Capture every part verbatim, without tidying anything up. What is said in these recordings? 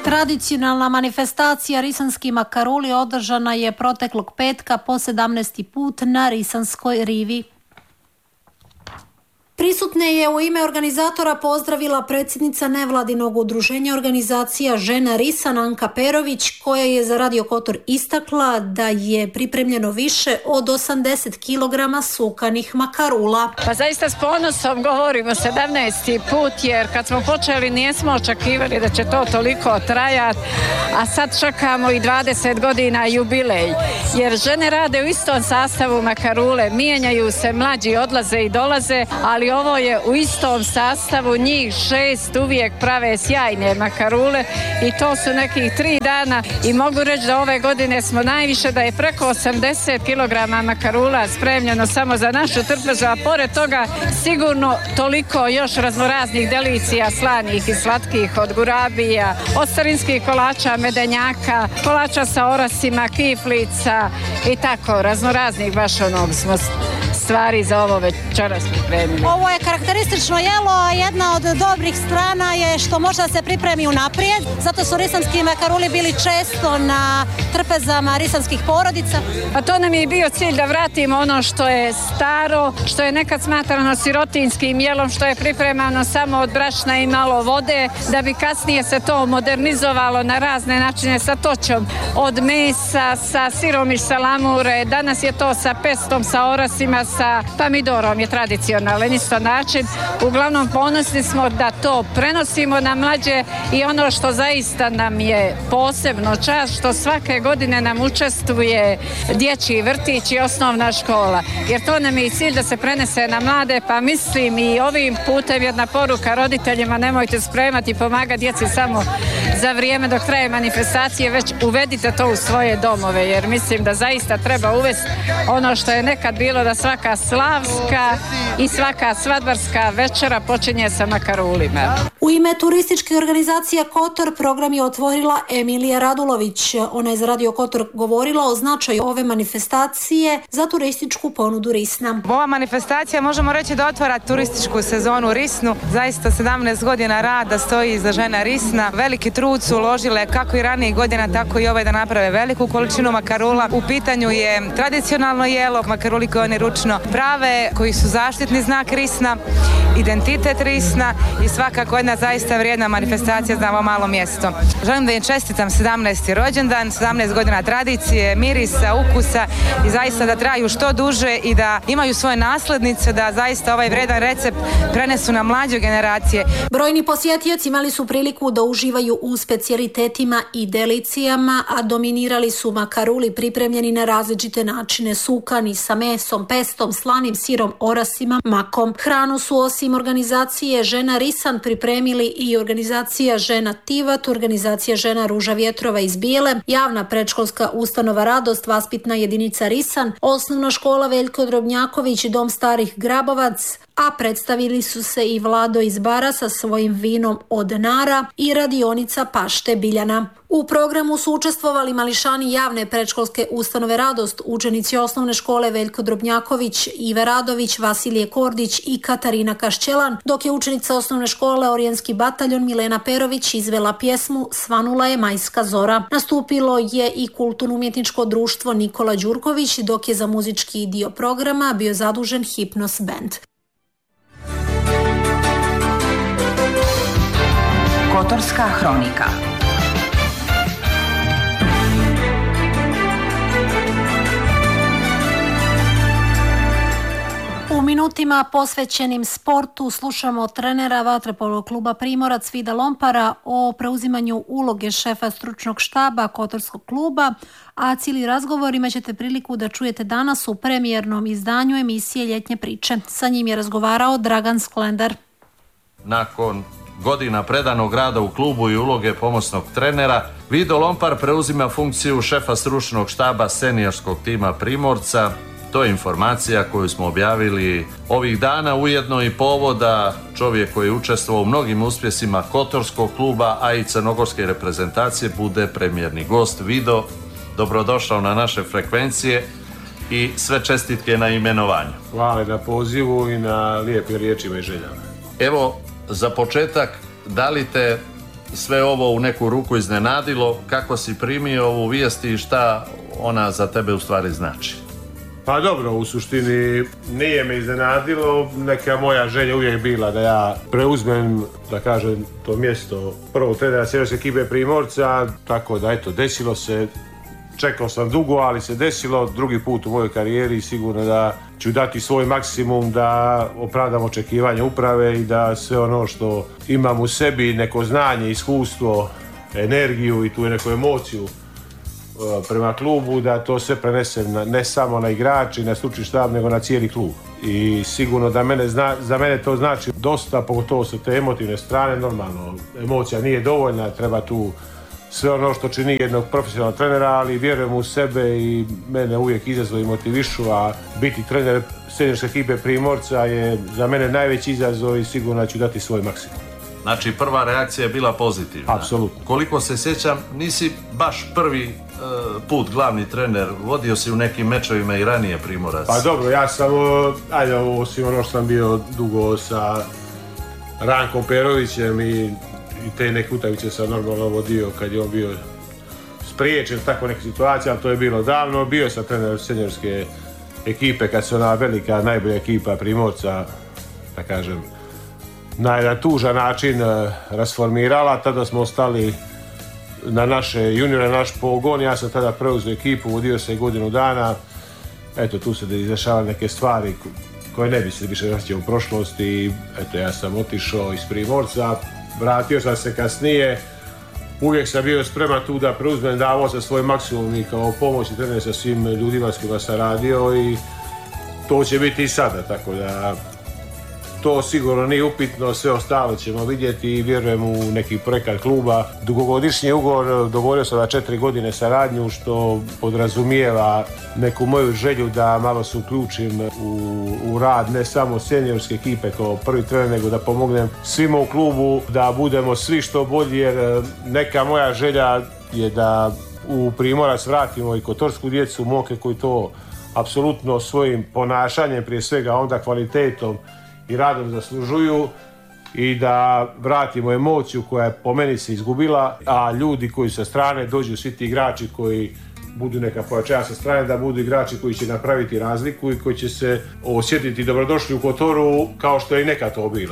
Tradicionalna manifestacija Risanski makaruli održana je proteklog petka po sedamnaesti put na Risanskoj rivi. Prisutne je u ime organizatora pozdravila predsjednica nevladinog udruženja organizacija Žena Risan Anka Perović, koja je za Radio Kotor istakla da je pripremljeno više od osamdeset kilograma sukanih makarula. Pa zaista s ponosom govorimo sedamnaesti put, jer kad smo počeli nismo očekivali da će to toliko trajati, a sad čekamo i dvadeset godina jubilej, jer žene rade u istom sastavu makarule, mijenjaju se, mlađi odlaze i dolaze, ali ovo je u istom sastavu, njih šest uvijek prave sjajne makarule i to su nekih tri dana i mogu reći da ove godine smo najviše, da je preko osamdeset kilograma makarula spremljeno samo za našu trpezu, a pored toga sigurno toliko još raznoraznih delicija, slanih i slatkih, od gurabija, od starinskih kolača, medenjaka, kolača sa orasima, kiflica i tako, raznoraznih baš onog smo stvari za ovo večeras pripremili. Ovo je karakteristično jelo, a jedna od dobrih strana je što može da se pripremi unaprijed, zato su risanski makaruli bili često na trpezama risanskih porodica. Pa to nam je bio cilj, da vratimo ono što je staro, što je nekad smatrano sirotinskim jelom, što je pripremano samo od brašna i malo vode, da bi kasnije se to modernizovalo na razne načine sa toćom, od mesa, sa sirom iz salamure, danas je to sa pestom, sa orasima, sa pomidorom je tradicionalan isto način. Uglavnom ponosni smo da to prenosimo na mlađe i ono što zaista nam je posebno čast, što svake godine nam učestvuje dječji vrtić i osnovna škola, jer to nam je i cilj da se prenese na mlade, pa mislim i ovim putem jedna poruka roditeljima: nemojte spremati i pomagati djeci samo za vrijeme dok traje manifestacije, već uvedite to u svoje domove, jer mislim da zaista treba uvesti ono što je nekad bilo, da svaka slavska i svaka svadbarska večera počinje sa makarulima. U ime turističke organizacije Kotor program je otvorila Emilija Radulović. Ona je za Radio Kotor govorila o značaju ove manifestacije za turističku ponudu Risna. Ova manifestacija, možemo reći, da otvara turističku sezonu u Risnu. Zaista sedamnaest godina rada stoji iza Žena Risna. Veliki trud su uložile kako i ranijih godina, tako i ove, da naprave veliku količinu makarula. U pitanju je tradicionalno jelo, makaruli koje oni ručno prave, koji su zaštitni znak Risna, identitet Risna i svakako jedna zaista vrijedna manifestacija za ovo malo mjesto. Želim da im čestitam sedamnaesti rođendan, sedamnaest godina tradicije, mirisa, ukusa i zaista da traju što duže i da imaju svoje naslednice, da zaista ovaj vrijedan recept prenesu na mlađe generacije. Brojni posjetioci imali su priliku da uživaju u specijalitetima i delicijama, a dominirali su makaruli pripremljeni na različite načine, sukani sa mesom, pestom, slanim sirom, orasima, makom. Hranu su osim organizacije Žena Risan pripremili i organizacija Žena Tivat, organizacija Žena Ruža Vjetrova iz Bijele, javna predškolska ustanova Radost, vaspitna jedinica Risan, osnovna škola Veljko Drobnjaković, dom starih Grabovac, a predstavili su se i Vlado iz Bara sa svojim vinom od Nara i radionica Pašte Biljana. U programu su učestvovali mališani javne predškolske ustanove Radost, učenici osnovne škole Veljko Drobnjaković, Ive Radović, Vasilije Kordić i Katarina Kašćelan, dok je učenica osnovne škole Orijenski bataljon Milena Perović izvela pjesmu Svanula je majska zora. Nastupilo je i kulturno-umjetničko društvo Nikola Đurković, dok je za muzički dio programa bio zadužen Hipnos band. Kotorska hronika. U minutima posvećenim sportu slušamo trenera vaterpolo kluba Primorac Vida Lompara o preuzimanju uloge šefa stručnog štaba Kotorskog kluba, a cijeli razgovor imat ćete priliku da čujete danas u premijernom izdanju emisije Ljetnje priče. Sa njim je razgovarao Dragan Sklender. Nakon godina predanog rada u klubu i uloge pomoćnog trenera, Vido Lompar preuzima funkciju šefa stručnog štaba seniorskog tima Primorca. To je informacija koju smo objavili ovih dana, ujedno i povoda čovjek koji je učestvovao u mnogim uspjesima Kotorskog kluba, a i crnogorske reprezentacije, bude premijerni gost. Vido, dobrodošao na naše frekvencije i sve čestitke na imenovanju. Hvala na pozivu i na lijepim riječima i željama. Evo, za početak, da li te sve ovo u neku ruku iznenadilo? Kako si primio ovu vijest i šta ona za tebe u stvari znači? Pa dobro, u suštini nije me iznenadilo, neka moja želja uvijek bila da ja preuzmem, da kažem, to mjesto prvog trenera seniorske ekipe Primorca, tako da eto, desilo se, čekao sam dugo, ali se desilo, drugi put u mojoj karijeri i sigurno da ću dati svoj maksimum da opravdam očekivanje uprave i da sve ono što imam u sebi, neko znanje, iskustvo, energiju i tu neku emociju prema klubu, da to sve prenesem na, ne samo na igrači, na stručni štab, nego na cijeli klub. I sigurno da mene zna, za mene to znači dosta, pogotovo sa te emotivne strane. Normalno, emocija nije dovoljna, treba tu sve ono što čini jednog profesionalnog trenera, ali vjerujem u sebe i mene uvijek izazov i motivišu, a biti trener seniorske ekipe Primorca je za mene najveći izazov i sigurno ću dati svoj maksimum. Znači, prva reakcija je bila pozitivna. Apsolutno. Koliko se sjećam, nisi baš prvi e, put glavni trener, vodio si u nekim mečevima i ranije Primorac. Pa dobro, ja sam, ajde, osim ono što sam bio dugo sa Rankom Perovićem i, i te neke utakmice sam normalno vodio kad je on bio spriječen, tako neke situacije, ali to je bilo davno. Bio sam trener seniorske ekipe kad se ona velika, najbolja ekipa Primorca, da kažem, na jedan tužan način rasformirala. Tada smo ostali na naše juniore, naš pogon. Ja sam tada preuzeo ekipu, vodio se godinu dana. Eto, tu se da izdešavaju neke stvari koje ne bi se više vratio u prošlosti. Eto, ja sam otišao iz Primorca, vratio sam se kasnije. Uvijek sam bio spreman tu da preuzmem, davao sam svoj maksimum i kao pomoć i trener sa svim ljudima s kojima sam radio i to će biti i sada, tako da to sigurno nije upitno, sve ostalo ćemo vidjeti i vjerujem u neki projekat kluba. Dugogodišnji ugovor, dogovorio sam na četiri godine saradnju, što podrazumijeva neku moju želju da malo se uključim u, u rad ne samo seniorske ekipe kao prvi trener, nego da pomognem svima u klubu da budemo svi što bolji, jer neka moja želja je da u Primorac vratimo i kotorsku djecu, momke koji to apsolutno svojim ponašanjem, prije svega onda kvalitetom i radom zaslužuju, i da vratimo emociju koja je po meni se izgubila, a ljudi koji sa strane dođu, svi ti igrači koji budu neka pojačaja sa strane, da budu igrači koji će napraviti razliku i koji će se osjetiti dobrodošli u Kotoru kao što je i nekad to bilo.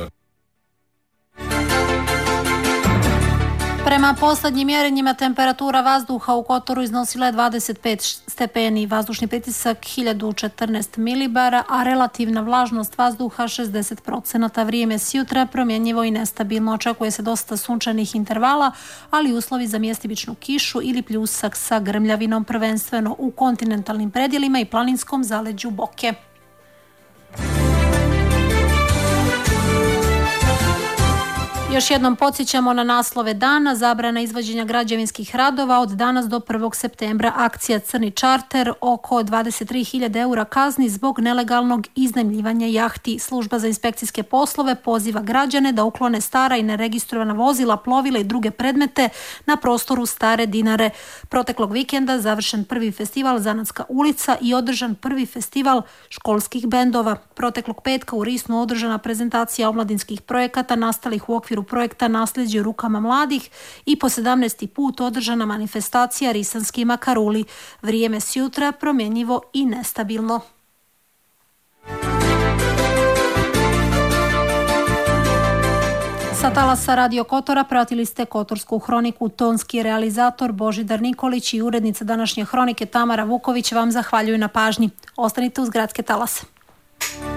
Prema posljednjim mjerenjima temperatura vazduha u Kotoru iznosila je dvadeset pet stepeni, vazdušni pritisak hiljadu četrnaest milibara, a relativna vlažnost vazduha šezdeset procenata. Vrijeme s jutra promjenjivo i nestabilno, očekuje se dosta sunčanih intervala, ali uslovi za mjestimičnu kišu ili pljusak sa grmljavinom, prvenstveno u kontinentalnim predjelima i planinskom zaleđu Boke. Još jednom podsjećamo na naslove dana. Zabrana izvođenja građevinskih radova od danas do prvog septembra. Akcija Crni čarter, oko dvadeset tri hiljade eura kazni zbog nelegalnog iznajmljivanja jahti. Služba za inspekcijske poslove poziva građane da uklone stara i neregistrovana vozila, plovila i druge predmete na prostoru Stare Dinare. Proteklog vikenda završen prvi festival Zanatska ulica i održan prvi festival školskih bendova. Proteklog petka u Risnu održana prezentacija omladinskih projekata nastalih u okviru projekta Nasljeđe u rukama mladih i po sedamnaesti put održana manifestacija Risanski makaruli. Vrijeme s jutra promjenjivo i nestabilno. Sa talasa Radio Kotora pratili ste Kotorsku hroniku. Tonski realizator Božidar Nikolić i urednica današnje hronike Tamara Vuković vam zahvaljuju na pažnji. Ostanite uz Gradske talase.